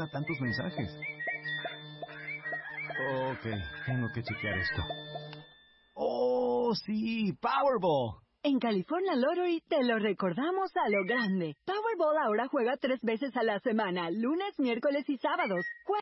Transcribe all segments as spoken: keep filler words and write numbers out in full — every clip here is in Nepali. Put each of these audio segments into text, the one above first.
manda tantos mensajes? Ok, tengo que chequear esto. ¡Oh, sí! ¡Powerball! En California Lottery te lo recordamos a lo grande. Powerball ahora juega tres veces a la semana, lunes, miércoles y sábados. Jue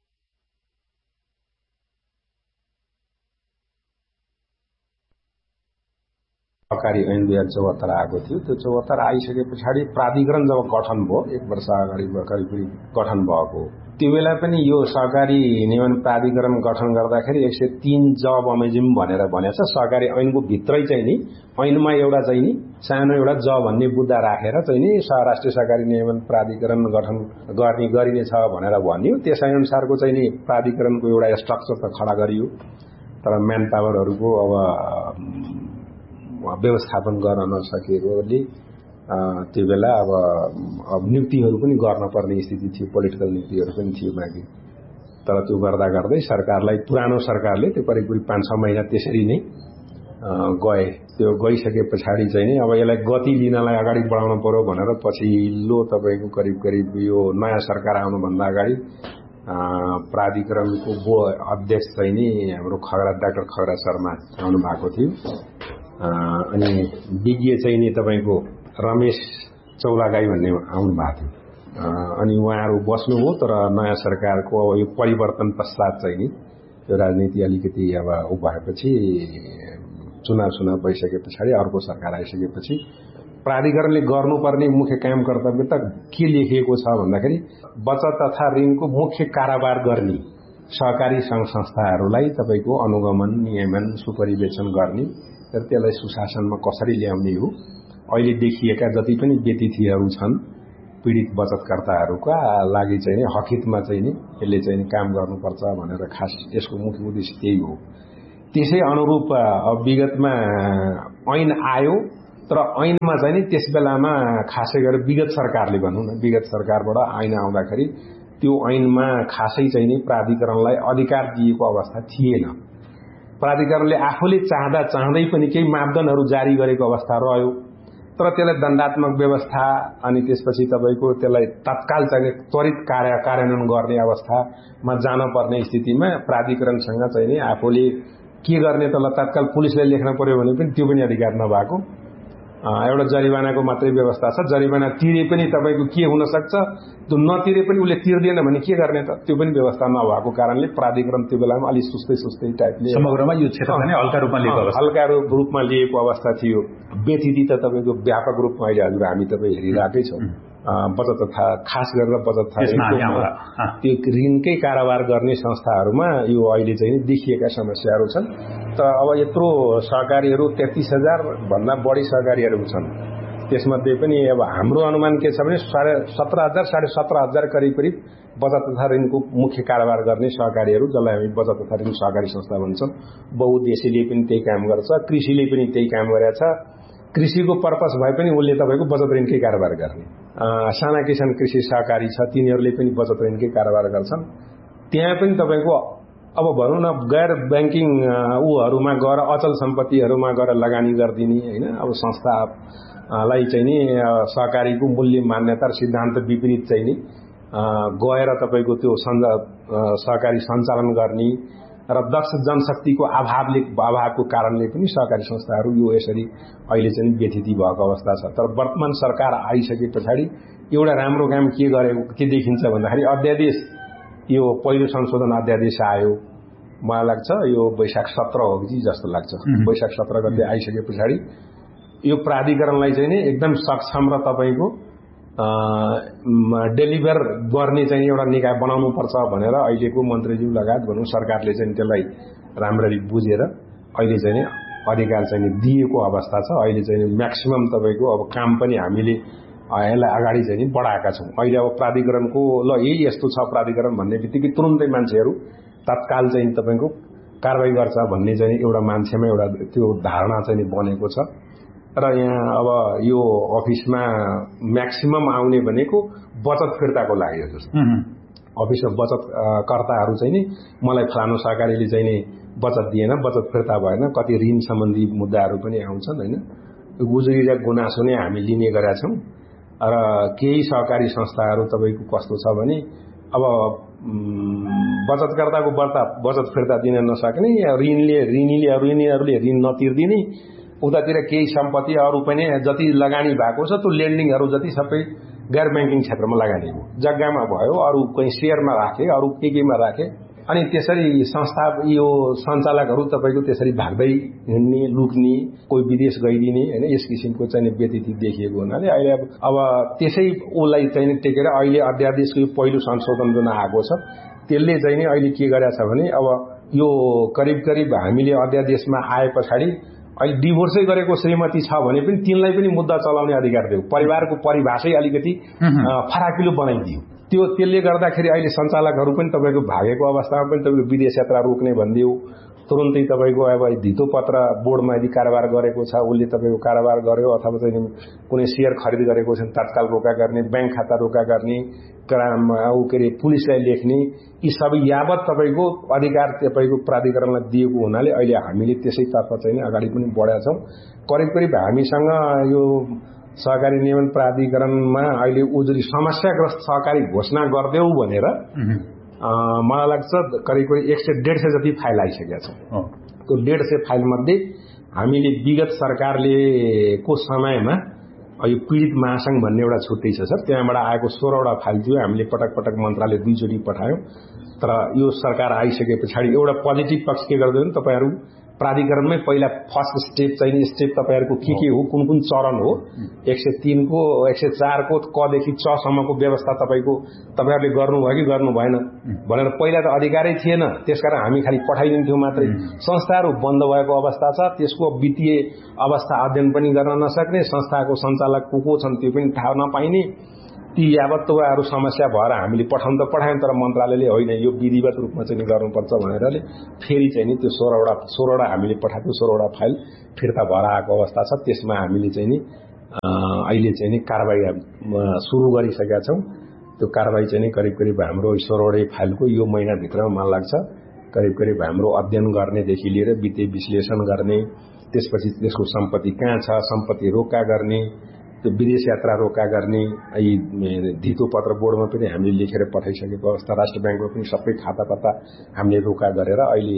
सरकारी ऐन दुई हजार चौहत्तर आएको थियो। त्यो चौहत्तर आइसके पछाडि प्राधिकरण जब गठन भयो एक वर्ष अगाडि करिब गठन भएको त्यो बेला पनि यो सहकारी नियमन प्राधिकरण गठन गर्दाखेरि एक सय तीन जब बमोजिम भनेर भनेछ। सहकारी ऐनको भित्रै चाहिँ नि ऐनमा एउटा चाहिँ नि सानो एउटा ज भन्ने बुद्धा राखेर चाहिँ नि राष्ट्रिय सहकारी नियमन प्राधिकरण गठन गर्ने गरिनेछ भनेर भनियो। त्यसै अनुसारको चाहिँ नि प्राधिकरणको एउटा स्ट्रक्चर त खडा गरियो, तर म्यान पावरहरूको अब व्यवस्थापन गर्न नसकेकोले त्यो बेला अब अब नियुक्तिहरू पनि गर्न पर्ने स्थिति थियो, पोलिटिकल नियुक्तिहरू पनि थियो बाँकी। तर त्यो गर्दा गर्दै सरकारलाई पुरानो सरकारले त्यो करिब करिब पाँच छ महिना त्यसरी नै गए। त्यो गइसके पछाडि चाहिँ नि अब यसलाई गति लिनलाई अगाडि बढाउन पर्यो भनेर पछिल्लो तपाईँको करिब करिब यो नयाँ सरकार आउनुभन्दा अगाडि प्राधिकरणको बो अध्यक्ष चाहिँ नि हाम्रो खगरा डाक्टर खगरा शर्मा आउनु भएको थियो। अनि विज्ञ चाहिँ नि तपाईँको रमेश चौलागाई भन्ने आउनु भएको थियो। अनि उहाँहरू बस्नुभयो, तर नयाँ सरकारको अब यो परिवर्तन पश्चात चाहिँ नि यो राजनीति अलिकति अब उ भएपछि चुनाव चुनाव भइसके पछाडि अर्को सरकार आइसकेपछि प्राधिकरणले गर्नुपर्ने मुख्य काम कर्तव्य त के लेखिएको छ भन्दाखेरि बचत तथा ऋणको मुख्य कारोबार गर्ने सहकारी सङ्घ संस्थाहरूलाई तपाईँको अनुगमन, नियमन, सुपरिवेक्षण गर्ने र त्यसलाई सुशासनमा कसरी ल्याउने हो। अहिले देखिएका जति पनि व्यतिथिहरू छन् पीडित बचतकर्ताहरूका लागि चाहिँ नि हकितमा चाहिँ नि यसले चाहिँ काम गर्नुपर्छ भनेर खास यसको मुख्य उद्देश्य त्यही हो। त्यसै अनुरूप विगतमा ऐन आयो, तर ऐनमा चाहिँ नि त्यस बेलामा खासै गरेर विगत सरकारले भनौँ न विगत सरकारबाट ऐन आउँदाखेरि त्यो ऐनमा खासै चाहिँ नि प्राधिकरणलाई अधिकार दिएको अवस्था थिएन। प्राधिकरणले आफूले चाहँदा चाहँदै पनि केही मापदण्डहरू जारी गरेको अवस्था रह्यो, तर त्यसलाई दण्डात्मक व्यवस्था अनि त्यसपछि तपाईँको त्यसलाई तत्काल चाहिँ त्वरित कार्य कार्यान्वयन गर्ने अवस्थामा जान पर्ने स्थितिमा प्राधिकरणसँग चाहिँ नि आफूले के गर्ने त तत्काल पुलिसले लेख्न पर्यो भने पनि त्यो पनि अधिकार नभएको, एउटा जरिवानाको मात्रै व्यवस्था छ। जरिवाना तिरे पनि तपाईँको के हुन सक्छ, त्यो नतिरे पनि उसले तिर्दैन भने के गर्ने त, त्यो पनि व्यवस्था नभएको कारणले प्राधिकरण त्यो बेलामा अलि सुस्तै सुस्तै टाइपले समग्रमा यो क्षेत्र नै हल्का रूपमा लिएको अवस्था हल्का रूपमा लिएको अवस्था थियो। व्यतिथि त तपाईँको व्यापक रूपमा अहिले हजुर हामी तपाईँ हेरिरहेकै छौँ। बचत तथा खास गरेर बचत तथा त्यो ऋणकै कारोबार गर्ने संस्थाहरूमा यो अहिले चाहिँ देखिएका समस्याहरू छन्। त अब यत्रो सहकारीहरू तेत्तीस हजार भन्दा बढी सहकारीहरू छन्। त्यसमध्ये पनि अब हाम्रो अनुमान के छ भने साढे सत्र हजार साढे सत्र हजार करिब करिब बचत तथा ऋणको मुख्य कारोबार गर्ने सहकारीहरू, जसलाई हामी बचत तथा ऋण सहकारी संस्था भन्छौँ। बहुउद्देश्यले पनि त्यही काम गर्छ, कृषिले पनि त्यही काम गरेछ। कृषिको पर्पस भए पनि उसले तपाईँको बचत ऋणकै कारोबार गर्ने। साना किसान कृषि सहकारी छ, तिनीहरूले पनि बचत ऋणकै कारोबार गर्छन्। त्यहाँ पनि तपाईँको अब भनौँ न गैर ब्याङ्किङ ऊहरूमा गएर अचल सम्पत्तिहरूमा गएर लगानी गरिदिने होइन। अब संस्थालाई चाहिँ नि सहकारीको मूल्य मान्यता र सिद्धान्त विपरीत चाहिँ नि गएर तपाईँको त्यो सहकारी सञ्चालन गर्ने र दक्ष जनशक्तिको अभावले अभावको कारणले पनि सहकारी संस्थाहरू यो यसरी अहिले चाहिँ व्यथिति भएको अवस्था छ। तर वर्तमान सरकार आइसके पछाडि एउटा राम्रो काम के गरेको के देखिन्छ भन्दाखेरि अध्यादेश यो पहिलो संशोधन अध्यादेश आयो। मलाई लाग्छ यो वैशाख सत्र हो कि जस्तो लाग्छ। वैशाख सत्र गते आइसके पछाडि यो प्राधिकरणलाई चाहिँ नि एकदम सक्षम र तपाईँको डेलिभर गर्ने चाहिँ एउटा निकाय बनाउनु पर्छ भनेर अहिलेको मन्त्रीज्यू लगायत भनौँ सरकारले चाहिँ त्यसलाई राम्ररी बुझेर अहिले चाहिँ नि अधिकार चाहिँ दिएको अवस्था छ। अहिले चाहिँ म्याक्सिमम तपाईँको अब काम पनि हामीले यसलाई अगाडि चाहिँ बढाएका छौँ। अहिले अब प्राधिकरणको ल यही यस्तो छ प्राधिकरण भन्ने बित्तिकै तुरुन्तै मान्छेहरू तत्काल चाहिँ तपाईँको कारबाही गर्छ भन्ने चाहिँ एउटा मान्छेमा एउटा त्यो धारणा चाहिँ बनेको छ। र यहाँ अब यो अफिसमा म्याक्सिमम आउने भनेको बचत फिर्ताको लागि हो। जस्तो अफिसमा बचत कर्ताहरू चाहिँ नि मलाई फलानु सहकारीले चाहिँ नि बचत दिएन, बचत फिर्ता भएन, कति ऋण सम्बन्धी मुद्दाहरू पनि आउँछन् होइन। गुजुरी र गुनासो नै हामी लिने गरेका छौँ। र केही सहकारी संस्थाहरू तपाईँको कस्तो छ भने अब बचतकर्ताको बर्ता बचत फिर्ता दिन नसक्ने या ऋणले ऋणीले ऋणीहरूले ऋण नतिर्दिने, उतातिर केही सम्पत्ति अरू पनि जति लगानी भएको छ त्यो लेन्डिङहरू जति सबै गैर ब्याङ्किङ क्षेत्रमा लगानी हो, जग्गामा भयो, अरू कहीँ सेयरमा राखे, अरू के केमा राखे। अनि त्यसरी संस्था यो सञ्चालकहरू तपाईँको त्यसरी भाग्दै हिँड्ने, लुक्ने, कोही विदेश गइदिने होइन, यस किसिमको चाहिँ व्यतीत देखिएको हुनाले अहिले अब अब त्यसै उसलाई चाहिँ टेकेर अहिले अध्यादेशको पहिलो संशोधन जुन आएको छ त्यसले चाहिँ नि अहिले के गरेछ भने अब यो करिब करिब हामीले अध्यादेशमा आए पछाडि अहिले डिभोर्सै गरेको श्रीमती छ भने पनि तिनलाई पनि मुद्दा चलाउने अधिकार दियो। परिवारको परिभाषै अलिकति फराकिलो बनाइदियो। त्यो त्यसले गर्दाखेरि अहिले सञ्चालकहरू पनि तपाईँको भागेको अवस्थामा पनि तपाईँको विदेश यात्रा रोक्ने भनिदियो। तुरुन्तै तपाईँको अब धितो पत्र बोर्डमा यदि कारोबार गरेको छ उसले तपाईँको कारोबार गर्यो अथवा चाहिँ कुनै सेयर खरिद गरेको छ तत्काल रोका गर्ने, ब्याङ्क खाता रोका गर्ने, ऊ के अरे पुलिसलाई लेख्ने, यी सबै यावत तपाईँको अधिकार तपाईँको प्राधिकरणलाई दिएको हुनाले अहिले हामीले त्यसैतर्फ चाहिँ अगाडि पनि बढेका छौँ। करिब करिब हामीसँग यो सहकारी नियमन प्राधिकरणमा अहिले उजुरी समस्याग्रस्त सहकारी घोषणा गरिदेऊ भनेर मलाई लाग्छ करिब करिब एक सय डेढ सय जति फाइल आइसकेका छ। त्यो डेढ सय फाइल मध्ये हामीले विगत सरकारले को समयमा यो पीडित महासंघ भन्ने एउटा छुट्टै छ सर, त्यहाँबाट आएको सोह्रवटा फाइल थियो। हामीले पटक पटक मन्त्रालय दुईचोटि पठायौँ, तर यो सरकार आइसके पछाडि एउटा पोजिटिभ पक्ष के गर्दैन, तपाईँहरू प्राधिकरणमै पहिला फर्स्ट स्टेप चाहिँ स्टेप तपाईँहरूको के के हो, कुन कुन चरण हो, एक सय तीनको एक सय चारको कदेखि चसम्मको व्यवस्था तपाईँको तपाईँहरूले गर्नुभयो कि गर्नु भएन भनेर पहिला त अधिकारै थिएन। त्यसकारण हामी खालि पठाइदिन्थ्यौँ मात्रै। संस्थाहरू बन्द भएको अवस्था छ, त्यसको वित्तीय अवस्था अध्ययन पनि गर्न नसक्ने, संस्थाको सञ्चालक को को छन् त्यो पनि थाहा नपाइने, ती यावत तपाईँहरू समस्या भएर हामीले पठाउन त पठायौँ, तर मन्त्रालयले होइन यो विधिवत रूपमा चाहिँ गर्नुपर्छ भनेर फेरि चाहिँ नि त्यो सोह्रवटा सोह्रवटा हामीले पठाएको सोह्रवटा फाइल फिर्ता भएर आएको अवस्था छ। त्यसमा हामीले चाहिँ नि अहिले चाहिँ नि कारबाही सुरु गरिसकेका छौँ। त्यो कारबाही चाहिँ नि करिब करिब हाम्रो सोह्रवटै फाइलको यो महिनाभित्रमा मलाई लाग्छ करिब करिब हाम्रो अध्ययन गर्नेदेखि लिएर वित्तीय विश्लेषण गर्ने, त्यसपछि त्यसको सम्पत्ति कहाँ छ, सम्पत्ति रोका गर्ने, त्यो विदेश यात्रा रोका गर्ने, यी धितो पत्र बोर्डमा पनि हामीले लेखेर पठाइसकेको अवस्था, राष्ट्र ब्याङ्कमा पनि सबै खाता पत्ता हामीले रोका गरेर अहिले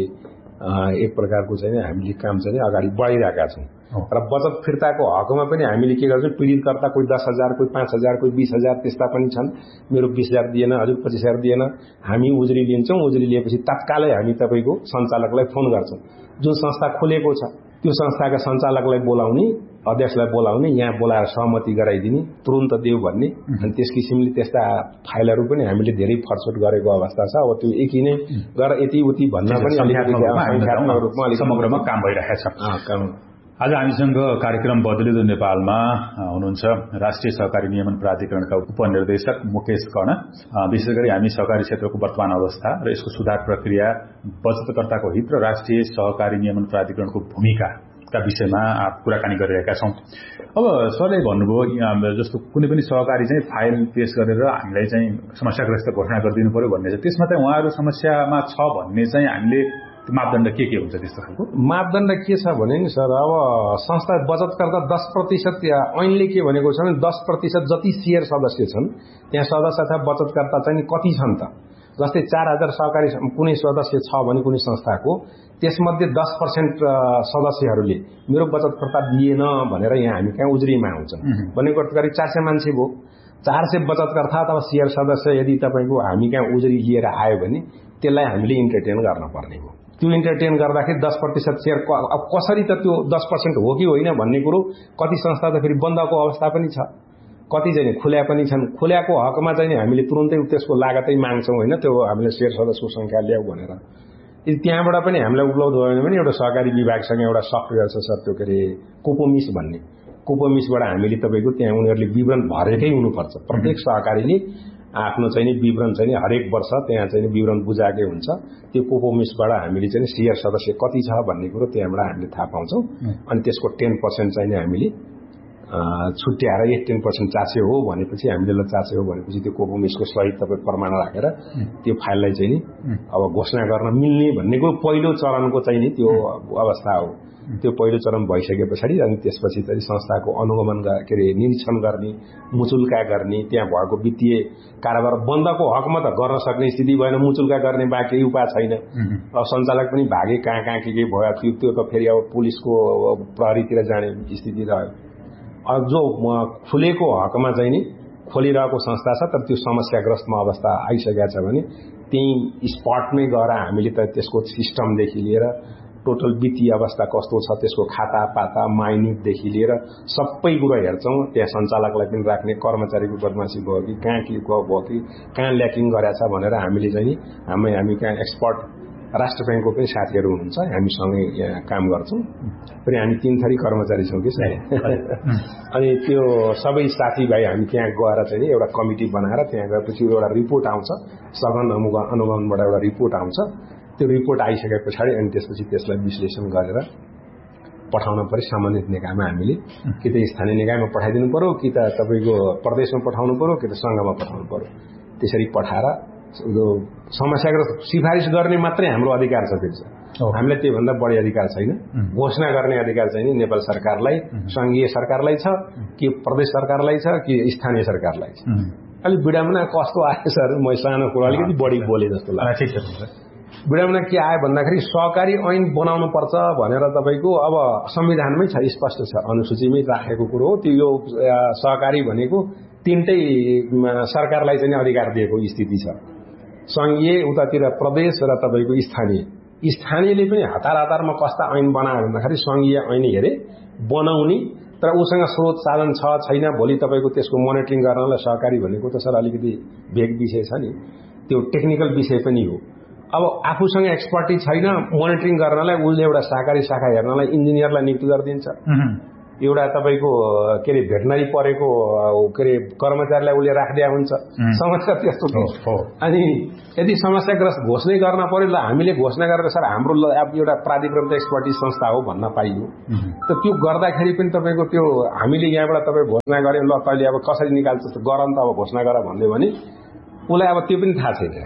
एक प्रकारको चाहिँ हामीले काम चाहिँ अगाडि बढाइरहेका छौँ। र बचत फिर्ताको हकमा पनि हामीले के गर्छौँ, पीडितकर्ता कोही दस हजार कोही पाँच हजार कोही बिस हजार त्यस्ता पनि छन्। मेरो बिस हजार दिएन, हजुर पच्चिस हजार दिएन, हामी उजुरी लिन्छौँ। उजुरी लिएपछि तत्कालै हामी तपाईँको सञ्चालकलाई फोन गर्छौँ। जुन संस्था खोलेको छ त्यो संस्थाका सञ्चालकलाई बोलाउने, अध्यक्षलाई बोलाउने, यहाँ बोलाएर सहमति गराइदिने, तुरुन्त देऊ भन्ने। अनि त्यस किसिमले त्यस्ता फाइलहरू पनि हामीले धेरै फरसोट गरेको अवस्था छ। अब त्यो एकी नै गर यति उति भन्न पनि संख्यात्मक रूपमा समग्रमा काम भइरहेको छ। आज हामीसँग कार्यक्रम बदलिँदो नेपालमा हुनुहुन्छ राष्ट्रिय सहकारी नियमन प्राधिकरणका उपनिर्देशक मुकेश कर्ण। विशेष गरी हामी सहकारी क्षेत्रको वर्तमान अवस्था र यसको सुधार प्रक्रिया, बचतकर्ताको हित र राष्ट्रिय सहकारी नियमन प्राधिकरणको भूमिका का विषयमा कुराकानी गरिरहेका छौं। अब सरले भन्नुभयो जस्तो कुनै पनि सहकारी चाहिँ फाइल पेश गरेर हामीलाई चाहिँ समस्याग्रस्त घोषणा गरिदिनु पर्यो भन्ने छ, त्यसमा चाहिँ उहाँहरू समस्यामा छ भन्ने चाहिँ हामीले मापदण्ड के के हुन्छ त्यस्तो खालको मापदण्ड के छ भने नि सर, अब संस्था बचतकर्ता दस प्रतिशत ऐनले के भनेको छ भने दस प्रतिशत जति शेयर सदस्य छन् त्यहाँ सदस्य अथवा बचतकर्ता चाहिँ कति छन् त, जस्तै चार हजार सहकारी कुनै सदस्य छ भने कुनै संस्थाको त्यसमध्ये दस पर्सेन्ट सदस्यहरूले मेरो बचतकर्ता दिएन भनेर यहाँ हामी कहाँ उजुरीमा आउँछन् भनेको करिब चार सय मान्छे भयो। चार सय बचतकर्ता अथवा शेयर सदस्य यदि तपाईँको हामी कहाँ उजुरी लिएर आयो भने त्यसलाई हामीले इन्टरटेन गर्न पर्ने हो। त्यो इन्टरटेन गर्दाखेरि दस प्रतिशत शेयर अब कसरी त त्यो दस पर्सेन्ट हो कि होइन भन्ने कुरो, कति संस्था त फेरि बन्दको अवस्था पनि छ, कति चाहिँ खुल्या पनि छन्। खुल्याको हकमा चाहिँ हामीले तुरुन्तै त्यसको लागतै माग्छौँ होइन, त्यो हामीले शेयर सदस्यको संख्या ल्याऊ भनेर। यदि त्यहाँबाट पनि हामीलाई उपलब्ध भएन भने एउटा सहकारी विभागसँग एउटा सफ्टवेयर छ सर, त्यो के अरे कोपोमिस भन्ने, कोपोमिसबाट हामीले तपाईँको त्यहाँ उनीहरूले विवरण भरेकै हुनुपर्छ। प्रत्येक सहकारीले आफ्नो चाहिँ नि विवरण चाहिँ हरेक वर्ष त्यहाँ चाहिँ विवरण बुझाएकै हुन्छ। त्यो कोपोमिसबाट हामीले चाहिँ शेयर सदस्य कति छ भन्ने कुरो त्यहाँबाट हामीले थाहा पाउँछौँ। अनि त्यसको टेन पर्सेन्ट चाहिँ हामीले छुट्याएर एक टेन पर्सेन्ट चासे हो भनेपछि हामीले ल चासे हो भनेपछि त्यो कोपोमिसको सहित तपाईँ प्रमाण राखेर त्यो फाइललाई चाहिँ नि अब घोषणा गर्न मिल्ने भन्ने कुरो पहिलो चरणको चाहिँ नि त्यो अवस्था हो। त्यो पहिलो चरण भइसके पछाडि अनि त्यसपछि चाहिँ संस्थाको अनुगमन के अरे निरीक्षण गर्ने, मुचुल्का गर्ने, त्यहाँ भएको वित्तीय कारोबार बन्दको हकमा त गर्न सक्ने स्थिति भएन, मुचुल्का गर्ने बाँकी उपाय छैन। अब सञ्चालक पनि भागे, कहाँ कहाँ के के भयो, त्यो त्यो त फेरि अब पुलिसको प्रहरीतिर जाने स्थिति रह्यो। अब जो खुलेको हकमा चाहिँ नि खोलिरहेको संस्था छ तर त्यो समस्याग्रस्तमा अवस्था आइसकेको छ भने त्यही स्पटमै गएर हामीले त त्यसको सिस्टमदेखि लिएर टोटल वित्तीय अवस्था कस्तो छ, त्यसको खाता पाता माइन्युटदेखि लिएर सबै कुरा हेर्छौँ। त्यहाँ सञ्चालकलाई पनि राख्ने, कर्मचारीको बदमासी भयो कि कहाँ के भयो कि कहाँ ल्याकिङ गरेछ भनेर हामीले चाहिँ नि हामी हामी कहाँ एक्सपर्ट राष्ट्र ब्याङ्कको पनि साथीहरू हुनुहुन्छ, हामीसँगै यहाँ काम गर्छौँ। फेरि हामी तीन थरी कर्मचारी छौँ कि अनि त्यो सबै साथीभाइ हामी त्यहाँ गएर चाहिँ एउटा कमिटी बनाएर त्यहाँ गएपछि एउटा रिपोर्ट आउँछ, सघन अनुगमनबाट एउटा रिपोर्ट आउँछ। त्यो रिपोर्ट आइसके पछाडि अनि त्यसपछि त्यसलाई विश्लेषण गरेर पठाउन पर्यो सम्बन्धित निकायमा। हामीले कि त स्थानीय निकायमा पठाइदिनु पर्यो, कि त तपाईँको प्रदेशमा पठाउनु पर्यो, कि त सङ्घमा पठाउनु पर्यो। त्यसरी पठाएर समस्याग्रस्त सिफारिस गर्ने मात्रै हाम्रो अधिकार छ। फेरि हामीलाई त्योभन्दा बढी अधिकार छैन। घोषणा गर्ने अधिकार चाहिँ नि नेपाल सरकारलाई, सङ्घीय सरकारलाई छ कि प्रदेश सरकारलाई छ कि स्थानीय सरकारलाई छ। अलिक विडम्बना कस्तो आयो सर, म सानो कुरा अलिकति बढी बोले जस्तो लाग्छ। विडम्बना के आयो भन्दाखेरि सहकारी ऐन बनाउनु पर्छ भनेर तपाईँको अब संविधानमै छ, स्पष्ट छ, अनुसूचीमै राखेको कुरो हो। त्यो यो सहकारी भनेको तीनटै सरकारलाई चाहिँ अधिकार दिएको स्थिति छ, सङ्घीय, उतातिर प्रदेश र तपाईँको स्थानीय। स्थानीयले पनि हतार हतारमा कस्ता ऐन बनायो भन्दाखेरि सङ्घीय ऐन हेरे बनाउने, तर उसँग स्रोत साधन छ छैन, भोलि तपाईँको त्यसको मोनिटरिङ गर्नलाई सहकारी भनेको त सर अलिकति भेग विषय छ नि, त्यो टेक्निकल विषय पनि हो। अब आफूसँग एक्सपर्टिज छैन मोनिटरिङ गर्नलाई, उसले एउटा सहकारी शाखा हेर्नलाई इन्जिनियरलाई नियुक्ति गरिदिन्छ, एउटा तपाईँको के अरे भेटनरी परेको के अरे कर्मचारीलाई उसले राखिदिया हुन्छ। समस्या त्यस्तो हो। अनि यदि समस्याग्रस्त घोषणा गर्न पर्यो, ल हामीले घोषणा गरेर सर हाम्रो एउटा प्राधिकरण त एक्सपर्टिज संस्था हो भन्न पाइयो, त त्यो गर्दाखेरि पनि तपाईँको त्यो हामीले यहाँबाट तपाईँ घोषणा गऱ्यौँ, ल तैँले अब कसरी निकाल्छ गर नि त अब घोषणा गर भन्यो भने उसलाई अब त्यो पनि थाहा छैन,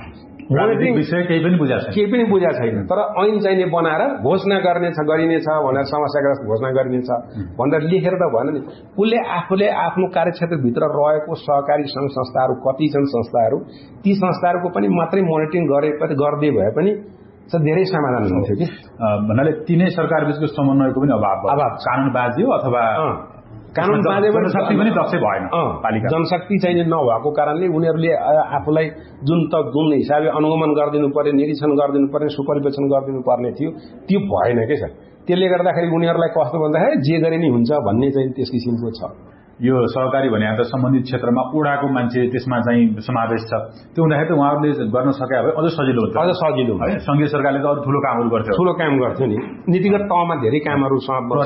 विषय केही पनि बुझा छैन केही पनि बुझा छैन। तर ऐन चाहिने बनाएर घोषणा गर्नेछ गरिनेछ भनेर समस्याग्रस्त घोषणा गरिनेछ भनेर लेखेर त भएन नि। उसले आफूले आफ्नो कार्यक्षेत्रभित्र रहेको सहकारी सङ्घ संस्थाहरू कति छन् संस्थाहरू, ती संस्थाहरूको पनि मात्रै मोनिटरिङ गरे गर्दै भए पनि धेरै समाधान हुन्थ्यो कि। भन्नाले तिनै सरकार बीचको समन्वयको पनि अभाव अभाव कानुन बाजी हो अथवा कानुन बाजे जनशक्ति पनि दक्ष भएन। पालिका जनशक्ति चाहिँ नभएको कारणले उनीहरूले आफूलाई जुन त जुन हिसाबले अनुगमन गरिदिनु पर्यो, निरीक्षण गरिदिनु पर्ने, सुपरिवेक्षण गरिदिनु पर्ने थियो त्यो भएन के छ। त्यसले गर्दाखेरि उनीहरूलाई कस्तो भन्दाखेरि जे गरे नि हुन्छ भन्ने चाहिँ त्यस किसिमको छ। यो सहकारी भने त सम्बन्धित क्षेत्रमा ओडाको मान्छे त्यसमा चाहिँ समावेश छ, त्यो हुँदाखेरि त उहाँहरूले गर्न सके भए अझ सजिलो हुन्छ, अझ सजिलो है। सङ्घीय सरकारले त अरू ठुलो कामहरू गर्थ्यो, ठुलो काम गर्थ्यो नि। नीतिगत तहमा धेरै कामहरू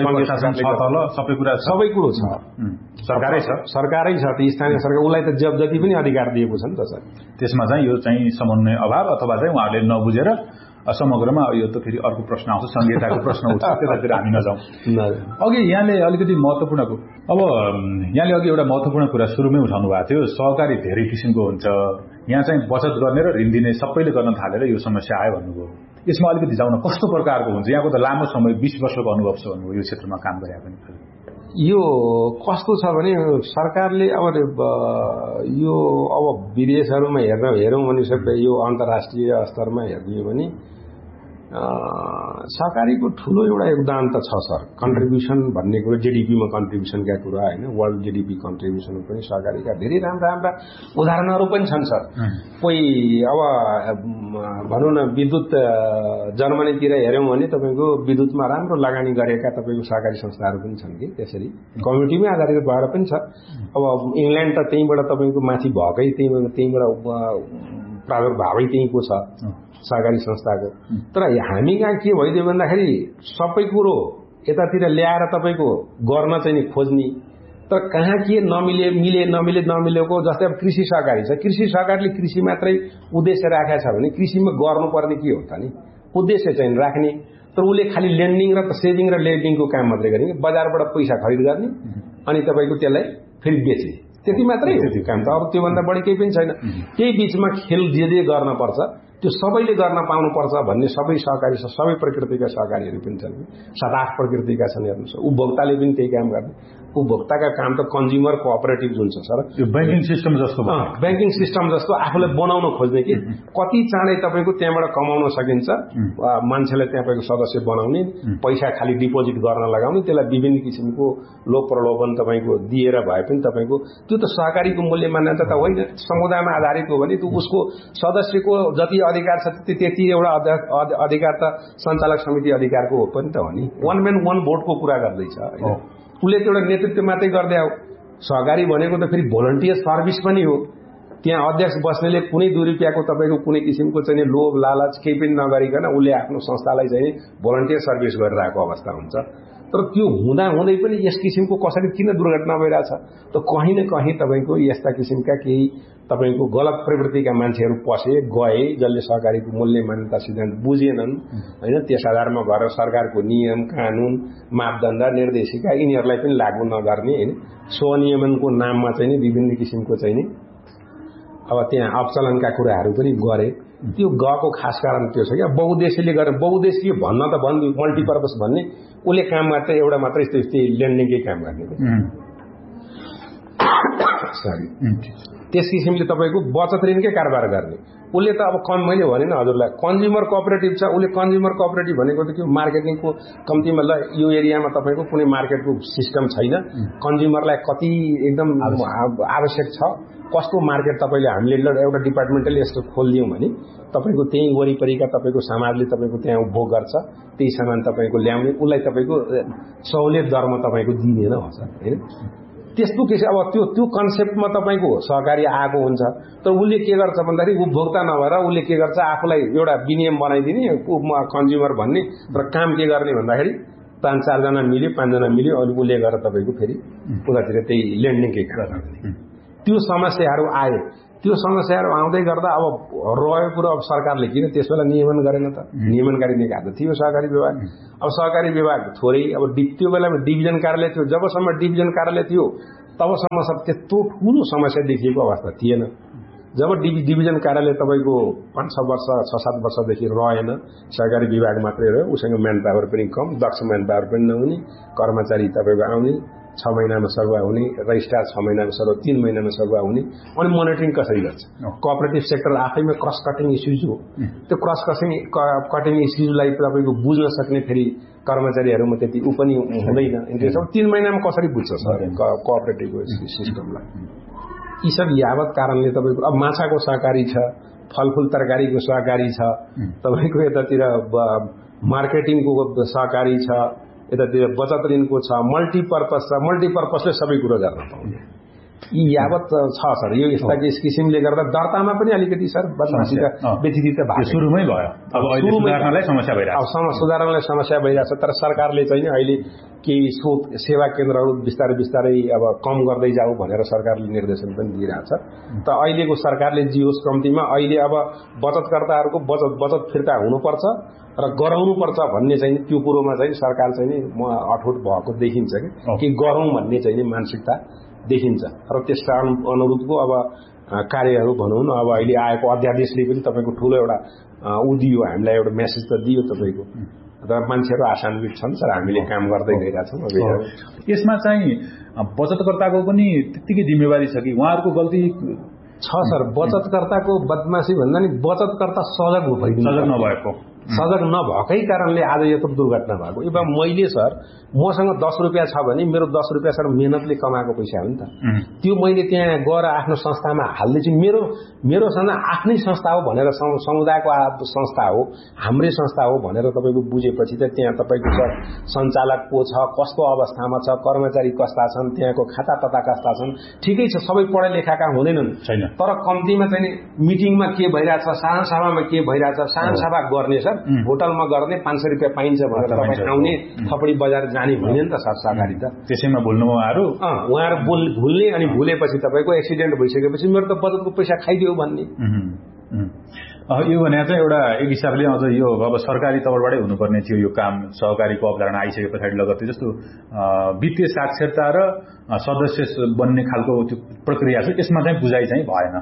सबै कुरा सबै कुरो छ, सरकारै छ सरकारै छ त्यो स्थानीय सरकार, उसलाई त जब जति पनि अधिकार दिएको छ नि त सर। त्यसमा चाहिँ यो चाहिँ समन्वय अभाव अथवा चाहिँ उहाँहरूले नबुझेर समग्रमा यो त फेरि अर्को प्रश्न आउँछ, संहिताको प्रश्न उठ्छ, त्यतातिर हामी नजाउँ। अघि यहाँले अलिकति महत्त्वपूर्ण अब यहाँले अघि एउटा महत्त्वपूर्ण कुरा सुरुमै उठाउनु भएको थियो, सहकारी धेरै किसिमको हुन्छ, यहाँ चाहिँ बचत गर्ने र ऋण दिने सबैले गर्न थालेर यो समस्या आयो भन्नुभयो। यसमा अलिकति जाउन कस्तो प्रकारको हुन्छ, यहाँको त लामो समय बिस वर्षको अनुभव छ भन्नुभयो यो क्षेत्रमा काम गरे पनि। यो कस्तो छ भने सरकारले अब यो अब विदेशहरूमा हेर्न हेरौँ भने यो अन्तर्राष्ट्रिय स्तरमा हेर्ने हो भने सहकारीको ठुलो एउटा योगदान त छ सर। कन्ट्रिब्युसन भन्ने कुरो जिडिपीमा कन्ट्रिब्युसनका कुरा होइन, वर्ल्ड जिडिपी कन्ट्रिब्युसन पनि सहकारीका धेरै राम्रा राम्रा उदाहरणहरू पनि छन् सर। कोही अब भनौँ न विद्युत जर्मनीतिर हेऱ्यौँ भने तपाईँको विद्युतमा राम्रो लगानी गरेका तपाईँको सहकारी संस्थाहरू पनि छन् कि, त्यसरी कम्युनिटीमै आधारित भएर पनि छ। अब इङ्ल्यान्ड त त्यहीँबाट तपाईँको माथि भएकै त्यही त्यहीँबाट प्रादुर्भावै त्यहीँको छ सहकारी संस्थाको। तर हामी कहाँ के भइदियो भन्दाखेरि सबै कुरो यतातिर ल्याएर तपाईँको गर्न चाहिँ नि खोज्ने, तर कहाँ के नमिले मिले नमिले नमिलेको। जस्तै अब कृषि सहकारी छ, कृषि सहकारीले कृषि मात्रै उद्देश्य राखेको छ भने कृषिमा गर्नुपर्ने के हो त नि, उद्देश्य चाहिँ राख्ने, तर उसले खालि लेन्डिङ र सेभिङ र लेन्डिङको काम मात्रै गर्ने, बजारबाट पैसा खरिद गर्ने अनि तपाईँको त्यसलाई फेरि बेच्ने, त्यति मात्रै हो त्यो काम त। अब त्योभन्दा बढी केही पनि छैन। त्यही बिचमा खेल जे जे गर्न पर्छ त्यो सबैले गर्न पाउनुपर्छ भन्ने सबै सहकारी सबै प्रकृतिका सहकारीहरू पनि छन्, सात आठ प्रकृतिका छन्। हेर्नुहोस् उपभोक्ताले पनि त्यही काम गर्ने। उपभोक्ताका काम त कन्ज्युमर कोअपरेटिभ जुन छ सर, यो ब्याङ्किङ सिस्टम जस्तो ब्याङ्किङ सिस्टम जस्तो आफूलाई बनाउन खोज्ने कि कति चाँडै तपाईँको त्यहाँबाट कमाउन सकिन्छ, मान्छेलाई तपाईँको सदस्य बनाउने, पैसा खालि डिपोजिट गर्न लगाउने, त्यसलाई विभिन्न किसिमको लोभ प्रलोभन तपाईँको दिएर भए पनि तपाईँको त्यो त सहकारीको मूल्य मान्यता त होइन, समुदायमा आधारित हो भने त्यो उसको सदस्यको जति अधिकार छ त्यति एउटा अधिकार त सञ्चालक समिति अधिकारको हो पनि त हो नि। वान म्यान वान भोटको कुरा गर्दैछ होइन, उसले त एउटा नेतृत्व मात्रै गर्दै हो। सहकारी भनेको त फेरि भोलन्टियर सर्भिस पनि हो। त्यहाँ अध्यक्ष बस्नेले कुनै दुई रुपियाँको तपाईँको कुनै किसिमको चाहिँ लोभ लालच केही पनि नगरिकन उसले आफ्नो संस्थालाई चाहिँ भोलन्टियर सर्भिस गरिरहेको अवस्था हुन्छ। तर त्यो हुँदा हुँदै पनि यस किसिमको कसरी किन दुर्घटना भइरहेछ त कहीँ न कहीँ तपाईँको यस्ता किसिमका केही तपाईँको गलत प्रवृत्तिका मान्छेहरू पसे गए, जसले सहकारीको मूल्य मान्यता सिद्धान्त बुझेनन् होइन, त्यस आधारमा गएर सरकारको नियम कानुन मापदण्ड निर्देशिका यिनीहरूलाई पनि लागू नगर्ने होइन, स्वनियमनको नाममा चाहिँ विभिन्न किसिमको चाहिँ नि अब त्यहाँ अपचलनका कुराहरू पनि गरे। त्यो गएको खास कारण त्यो छ क्या, बहुद्देश्यले गरेर बहुद्देश्य भन्न त भन्ने मल्टिपर्पज भन्ने उसले काम मात्रै एउटा मात्रै त्यस्तै ल्यान्डिङकै काम गर्ने। सरी त्यस किसिमले तपाईँको बचत ऋणकै कारोबार गर्ने उसले त अब कम मैले भने न हजुरलाई कन्ज्युमर कोअपरेटिभ छ, उसले कन्ज्युमर कोअपरेटिभ भनेको त के मार्केटिङको कम्तीमा ल यो एरियामा तपाईँको कुनै मार्केटको सिस्टम छैन, कन्ज्युमरलाई कति एकदम आवश्यक छ, कस्तो मार्केट तपाईँले हामीले एउटा डिपार्टमेन्टले यस्तो खोलिदियौँ भने तपाईँको त्यही वरिपरिका तपाईँको समाजले तपाईँको त्यहाँ उपभोग गर्छ, त्यही सामान तपाईँको ल्याउने, उसलाई तपाईँको सहुलियत दरमा तपाईँको दिँदैन हो सर होइन। त्यस्तो किसिम अब त्यो त्यो कन्सेप्टमा तपाईँको सहकारी आएको हुन्छ। तर उसले के गर्छ भन्दाखेरि उपभोक्ता नभएर उसले के गर्छ आफूलाई एउटा विनियम बनाइदिने कन्ज्युमर भन्ने, र काम के गर्ने भन्दाखेरि पाँच चारजना मिल्यो पाँचजना मिल्यो अनि उसले गरेर तपाईँको फेरि उतातिर त्यही ल्यान्डिङकै काम गर्ने। त्यो समस्याहरू आए, त्यो समस्याहरू आउँदै गर्दा अब रह्यो कुरो अब सरकारले किन त्यस बेला नियमन गरेन त, नियमनकारी निकाय त थियो सहकारी विभाग। अब सहकारी विभाग थोरै अब त्यो बेलामा डिभिजन कार्यालय थियो, जबसम्म डिभिजन कार्यालय थियो तबसम्म सब त्यत्रो ठुलो समस्या देखिएको अवस्था थिएन। जब डिभि डिभिजन कार्यालय तपाईँको पाँच छ वर्ष छ सात वर्षदेखि रहेन, सहकारी विभाग मात्रै रह्यो, उसँग म्यान पावर पनि कम, दक्ष म्यान पावर पनि नहुने, कर्मचारी तपाईँको आउने छ महिनामा सरुवा हुने, रजिस्ट्रार छ महिनामा सरुवा, तीन महिनामा सरुवा हुने, अनि मोनिटरिङ कसरी गर्छ। कोअपरेटिभ सेक्टर आफैमा क्रस कटिङ इस्युज हो। त्यो क्रस कटिङ कटिङ इस्युजलाई तपाईँको बुझ्न सक्ने फेरि कर्मचारीहरूमा त्यति ऊ पनि हुँदैन। तीन महिनामा कसरी बुझ्छ सर कोअपरेटिभ सिस्टमलाई। यी सब यावत कारणले तपाईँको अब माछाको सहकारी छ, फलफुल तरकारीको सहकारी छ, तपाईँको यतातिर मार्केटिङको सहकारी छ, यतातिर बचत ऋणको छ, मल्टिपर्पज छ, मल्टिपर्पजले सबै कुरो गर्न पाउने यी यावत छ सर। यो यस्ता किसिमले गर्दा दर्तामा पनि अलिकति सर बदमासी त व्यतिरिक्त भएको सुरुमै भयो। अब अहिले सुधार्नलाई समस्या भइरहेछ, अब सुधार्नलाई समस्या भइरहेछ। तर सरकारले चाहिँ अहिले केही शोध सेवा केन्द्रहरू बिस्तारै बिस्तारै अब कम गर्दै जाऊ भनेर सरकारले निर्देशन पनि दिइरहेछ। त अहिलेको सरकारले जे होस् कम्तीमा अहिले अब बचतकर्ताहरूको बचत बचत फिर्ता हुनुपर्छ र गराउनुपर्छ भन्ने चाहिँ त्यो कुरोमा चाहिँ सरकार चाहिँ म अठोट भएको देखिन्छ कि गरौँ भन्ने चाहिँ मानसिकता देखिन्छ। र त्यसका अनुरूपको अब कार्यहरू भनौँ न अब अहिले आएको अध्यादेशले पनि तपाईँको ठुलो एउटा उ दियो, हामीलाई एउटा मेसेज त दियो तपाईँको। तर मान्छेहरू आशान्वित छन् सर, हामीले काम गर्दै गइरहेछौँ। अब यसमा चाहिँ बचतकर्ताको पनि त्यत्तिकै जिम्मेवारी छ कि उहाँहरूको गल्ती छ सर। बचतकर्ताको बदमाशी भन्दा नि बचतकर्ता सजग भइदिनु सजग नभएको सजग नभएकै कारणले आज यत्रो दुर्घटना भएको। अब मैले सर मसँग दस रुपियाँ छ भने मेरो दस रुपियाँ सर मेहनतले कमाएको पैसा हो नि त, त्यो मैले त्यहाँ गएर आफ्नो संस्थामा हाल्दैछु। मेरो मेरो संस्था आफ्नै संस्था हो भनेर, समुदायको संस्था हो, हाम्रै संस्था हो भनेर तपाईँको बुझेपछि त त्यहाँ तपाईँको सर सञ्चालक को छ, कस्तो अवस्थामा छ, कर्मचारी कस्ता छन्, त्यहाँको खाता तथा कस्ता छन्, ठिकै छ सबै पढा लेखाका हुँदैनन् छैन। तर कम्तीमा चाहिँ मिटिङमा के भइरहेछ, सानो सभामा के भइरहेछ, सानो सभा गर्ने सर होटलमा गर्ने पाँच सय रुपियाँ पाइन्छ भनेर तपाईँ आउने थपडी बजार जाने होइन नि त सर सहकारी त। त्यसैमा भुल्नु उहाँहरू उहाँहरू बोल भुल्ने अनि भुलेपछि तपाईँको एक्सिडेन्ट भइसकेपछि मेरो त बचतको पैसा खाइदियो भन्ने। यो भने चाहिँ एउटा एक हिसाबले अझ यो अब सरकारी तौरबाटै हुनुपर्ने थियो यो काम सहकारीको अवधारणा आइसके पछाडि लगत्तै जस्तो वित्तीय साक्षरता र सदस्य बन्ने खालको त्यो प्रक्रिया छ यसमा चाहिँ बुझाइ चाहिँ भएन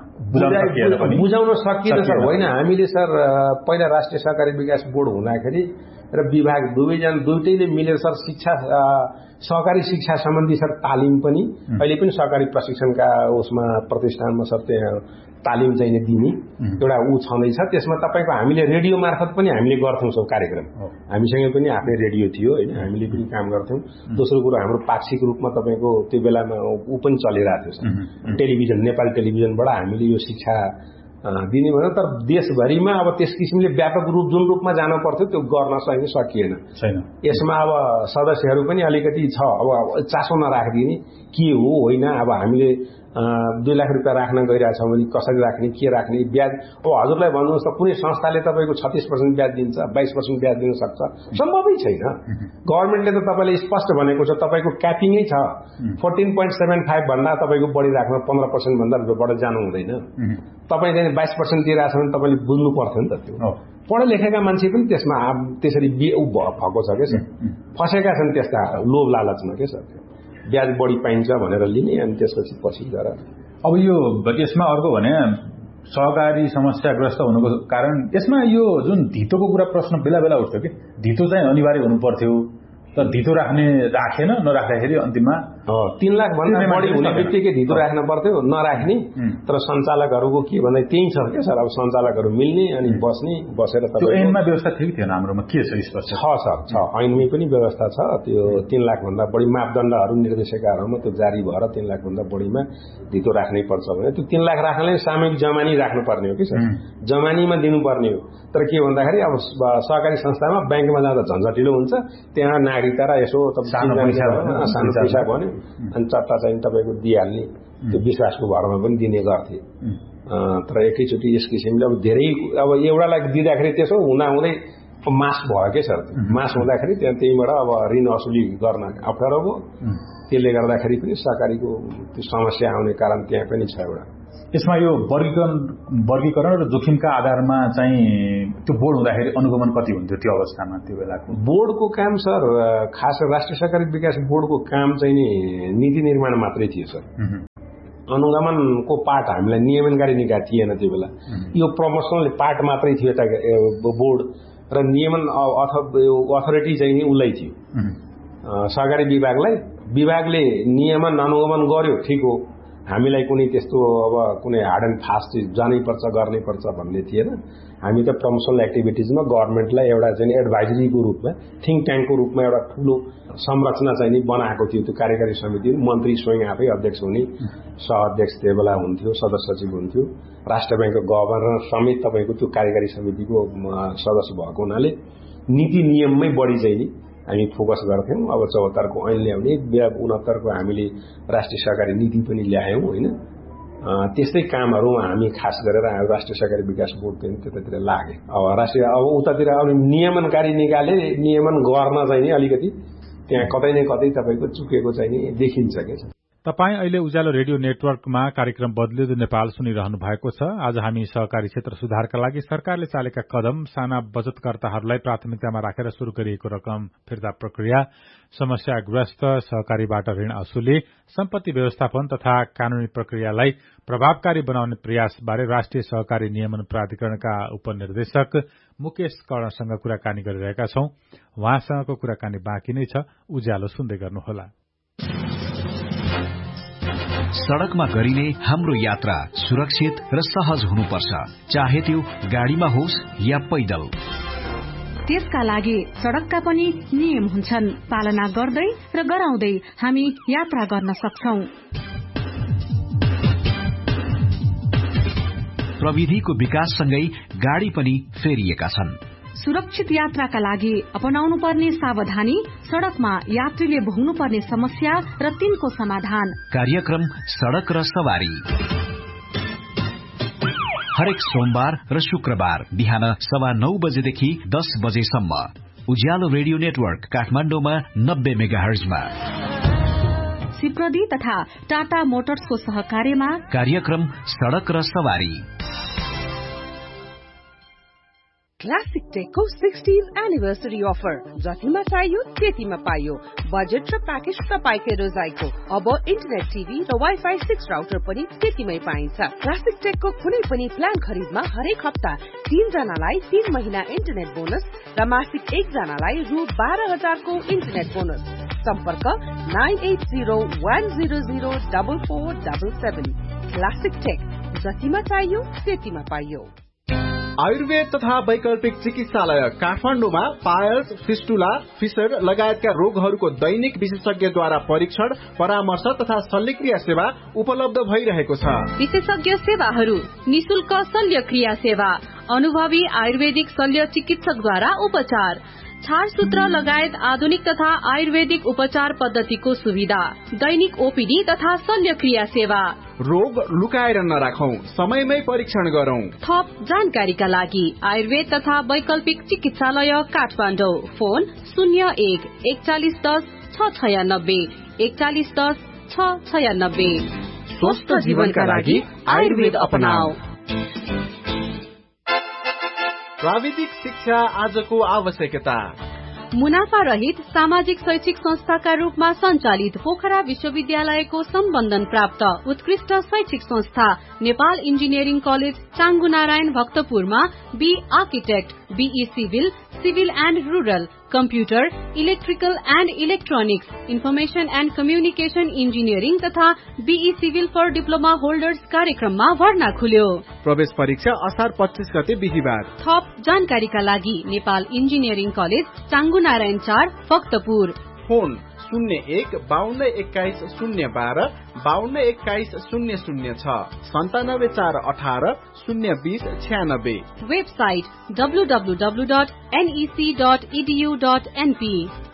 बुझाउन सकिएन सर होइन हामीले सर पहिला राष्ट्रिय सहकारी विकास बोर्ड हुँदाखेरि र विभाग दुवैजना दुईटैले मिलेर सर शिक्षा सहकारी शिक्षा सम्बन्धी सर तालिम पनि अहिले पनि सहकारी प्रशिक्षणका उसमा प्रतिष्ठानमा सर त्यहाँ तालिम चाहिँ दिने एउटा ऊ छँदैछ त्यसमा तपाईँको हामीले रेडियो मार्फत पनि हामीले गर्थ्यौँ सब कार्यक्रम हामीसँग पनि आफ्नै रेडियो थियो होइन हामीले पनि काम गर्थ्यौँ दोस्रो कुरो हाम्रो पाक्षिक रूपमा तपाईँको त्यो बेलामा ऊ पनि चलिरहेको थियो सर टेलिभिजन नेपाल टेलिभिजनबाट हामीले यो शिक्षा दिने भने तर देशभरिमा अब त्यस किसिमले व्यापक रूप जुन रूपमा जानु पर्थ्यो त्यो गर्न सक्ने सकिएन यसमा अब सदस्यहरू पनि अलिकति छ अब चासो नराखिदिने के हो होइन अब हामीले दुई लाख रुपियाँ राख्न गइरहेछौँ भने कसरी राख्ने के राख्ने ब्याज अब हजुरलाई भन्नुहोस् त कुनै संस्थाले तपाईँको छत्तीस पर्सेन्ट ब्याज दिन्छ बाइस पर्सेन्ट ब्याज दिन सक्छ सम्भवै छैन गभर्मेन्टले त तपाईँले स्पष्ट भनेको छ तपाईँको क्यापिङै छ फोर्टिन पोइन्ट सेभेन फाइभ भन्दा तपाईँको बढी राख्न पन्ध्र पर्सेन्ट भन्दा बढी जानु हुँदैन तपाईँ चाहिँ बाइस पर्सेन्ट दिइरहेछ भने तपाईँले बुझ्नु पर्थ्यो नि त त्यो पढे लेखेका मान्छे पनि त्यसमा त्यसरी भएको छ क्या सर फसेका छन् त्यस्ता लोभ लालचमा के सर ब्याज बढी पाइन्छ भनेर लिने अनि त्यसपछि पछि गएर अब यो यसमा अर्को भने सहकारी समस्याग्रस्त हुनुको कारण यसमा यो जुन धितोको कुरा प्रश्न बेला बेला उठ्थ्यो कि धितो चाहिँ अनिवार्य हुनु पर्थ्यो तर धितो राख्ने राखेन नराख्दाखेरि अन्तिममा तीन लाख भन्दा बढी हुने बित्तिकै धितो राख्न पर्थ्यो नराख्ने तर सञ्चालकहरूको के भन्दा त्यही छ क्या सर अब सञ्चालकहरू मिल्ने अनि बस्ने बसेर त्यो ऐनमा व्यवस्था ठिक थिएन हाम्रोमा के छ स्पष्ट छ सर छ ऐनमै पनि व्यवस्था छ त्यो तीन लाख भन्दा बढी मापदण्डहरू निर्देशिकाहरूमा त्यो जारी भएर तीन लाख भन्दा बढीमा धितो राख्नै पर्छ भने त्यो तीन लाख राख्नलाई सामूहिक जमानी राख्नुपर्ने हो कि सर जमानीमा दिनुपर्ने हो तर के भन्दाखेरि अब सहकारी संस्थामा ब्याङ्कमा जाँदा झन्झटिलो हुन्छ त्यहाँ नागरिकता र यसो सानो पैसा भन्यो अनि चट्टा चाहिँ तपाईँको दिइहाल्ने त्यो विश्वासको भरमा पनि दिने गर्थे तर एकैचोटि यस किसिमले अब धेरै अब एउटालाई दिँदाखेरि त्यसो हुँदा हुँदै मास भयो के सर मास हुँदाखेरि त्यहाँ त्यहीँबाट अब ऋण असुली गर्न अप्ठ्यारो भयो त्यसले गर्दाखेरि पनि सहकारीको त्यो समस्या आउने कारण त्यहाँ पनि छ एउटा यसमा यो वर्गीकरण वर्गीकरण र जोखिमका आधारमा चाहिँ त्यो बोर्ड हुँदाखेरि अनुगमन कति हुन्थ्यो त्यो अवस्थामा त्यो बेलाको बोर्डको काम सर खास राष्ट्रिय सहकारी विकास बोर्डको काम चाहिँ नि नीति निर्माण मात्रै थियो सर अनुगमनको पार्ट हामीलाई नियमनकारी निकाय थिएन त्यो बेला यो प्रमोसनल पार्ट मात्रै थियो यता बोर्ड र नियमन अथोरिटी चाहिँ नि उसलाई थियो सहकारी विभागलाई विभागले नियमन अनुगमन गर्यो ठिक हो हामीलाई कुनै त्यस्तो अब कुनै हार्ड एन्ड फास्ट जानै पर्छ गर्नै पर्छ भन्ने थिएन हामी त प्रमोसनल एक्टिभिटिजमा गभर्नमेन्टलाई एउटा चाहिँ एडभाइजरीको रूपमा थिङ्क ट्याङ्कको रूपमा एउटा ठुलो संरचना चाहिँ नि बनाएको थियो त्यो कार्यकारी समिति मन्त्री स्वयं आफै अध्यक्ष हुने सहअध्यक्ष त्यो बेला हुन्थ्यो सदस्य सचिव हुन्थ्यो राष्ट्र ब्याङ्कको गभर्नर समेत तपाईँको त्यो कार्यकारी समितिको सदस्य भएको हुनाले नीति नियममै बढी चाहिँ नि हामी फोकस गर्थ्यौँ अब चौहत्तरको ऐन ल्याउने उनहत्तरको हामीले राष्ट्रिय सहकारी नीति पनि ल्यायौँ होइन त्यस्तै कामहरूमा हामी खास गरेर राष्ट्रिय सहकारी विकास बोर्ड पनि त्यतातिर लागे अब राष्ट्रिय अब उतातिर अब नियमनकारी निकायले नियमन गर्न चाहिँ नि अलिकति त्यहाँ कतै न कतै तपाईँको चुकेको चाहिँ नि देखिन्छ क्या तपाईँ अहिले उज्यालो रेडियो नेटवर्कमा कार्यक्रम बदलिँदो नेपाल सुनिरहनु भएको छ। आज हामी सहकारी क्षेत्र सुधारका लागि सरकारले चालेका कदम, साना बचतकर्ताहरूलाई प्राथमिकतामा राखेर शुरू गरिएको रकम फिर्ता प्रक्रिया, समस्याग्रस्त सहकारीबाट ऋण असुली, सम्पत्ति व्यवस्थापन तथा कानूनी प्रक्रियालाई प्रभावकारी बनाउने प्रयासबारे राष्ट्रिय सहकारी नियमन प्राधिकरणका उपनिर्देशक मुकेश कर्णसँग कुराकानी गरिरहेका छौं। उहाँसँगको कुराकानी बाँकी नै छ, उज्यालो सुन्दै गर्नुहोला। सड़कमा गरिने हाम्रो यात्रा सुरक्षित र सहज हुनुपर्छ, चाहे त्यो गाड़ीमा होस् या पैदल। त्यसका लागि सड़कका पनि नियम हुन्छन्, पालना गर्दै र गराउँदै हामी यात्रा गर्न सक्छौं। प्रविधिको विकाससँगै गाड़ी पनि फेरिएका छन्। सुरक्षित यात्राका लागि अपनाउनु पर्ने सावधानी, सड़कमा यात्रीले भोग्नु पर्ने समस्या र तिनको समाधान। कार्यक्रम सड़क र सवारी हरेक सोमबार र शुक्रबार बिहान सवा नौ बजेदेखि दस बजेसम्म उज्यालो रेडियो नेटवर्क काठमाडौँमा नब्बे मेगाहर्जमा, सिप्रदी तथा टाटा मोटर्सको सहकार्यमा कार्यक्रम सड़क र सवारी। क्लासिक टेकको सिक्सटीन्थ एनिभर्सरी अफर जतिमा चाहियो त्यतिमा पाइयो बजेट र प्याकेज तपाईकै रोजाइको अब इन्टरनेट टिभी र वाइफाई सिक्स राउटर पनि त्यतिमै पाइन्छ क्लासिक टेकको कुनै पनि प्लान खरिदमा हरेक हप्ता तीन जनालाई तीन महिना इन्टरनेट बोनस र मासिक एक जनालाई रु बाह्र हजारको इन्टरनेट बोनस सम्पर्क nine at zero one zero zero double four double seven classic take जतिमा चाहियो त्यतिमा पाइयो आयुर्वेद तथा वैकल्पिक चिकित्सालय काठमाडौँमा पायल्स फिस्टुला फिसर लगायतका रोगहरूको दैनिक विशेषज्ञद्वारा परीक्षण परामर्श तथा शल्यक्रिया सेवा उपलब्ध भइरहेको छ विशेषज्ञ सेवाहरू निशुल्क शल्यक्रिया सेवा अनुभवी आयुर्वेदिक शल्य चिकित्सकद्वारा उपचार छारसूत्र लगायत आधुनिक तथा आयुर्वेदिक उपचार पद्धतिको सुविधा दैनिक ओपीडी तथा शल्यक्रिया सेवा रोग लुकाएर नराखौं समयमै परीक्षण गरौं थप जानकारीका लागि आयुर्वेद तथा वैकल्पिक चिकित्सालय काठमाडौँ फोन शून्य एक एकचालिस दस छ छयानब्बे एकचालिस दस छ छयानब्बे स्वस्थ जीवनका लागि आयुर्वेद अपनाऊ प्राविधिक शिक्षा आजको आवश्यकता मुनाफा रहित सामाजिक शैक्षिक संस्थाका रूपमा सञ्चालित पोखरा विश्वविद्यालयको सम्बन्धन प्राप्त उत्कृष्ट शैक्षिक संस्था Nepal engineering college चाङ्गुनारायण भक्तपुरमा be architect be civil civil and rural computer electrical and electronics information and communication engineering तथा be civil for diploma holders कार्यक्रममा भर्ना खुल्यो प्रवेश परीक्षा असार पच्चीस गते बिहिबार थप जानकारीका लागि नेपाल इन्जिनियरिङ कलेज चाङ्गुनारायण चार भक्तपुर फोन शून्य एक बाहन्न एक्काइस शून्य बाह्र बाहन्न एक्काइस शून्य शून्य छ सन्तानब्बे चार अठार शून्य बीस छ्यानब्बे website W W W dot NEC dot edu dot NP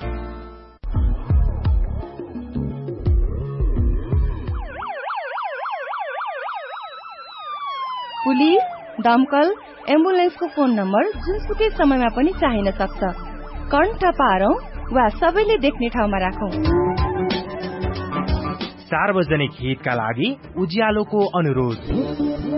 police दमकल एम्बुलेन्सको फोन नम्बर जुनसुकै समयमा पनि चाहिन सक्छ कण्ठ पारौं वा सबैले देख्ने ठाउँमा राखौं सार्वजनिक हितका लागि उज्यालोको अनुरोध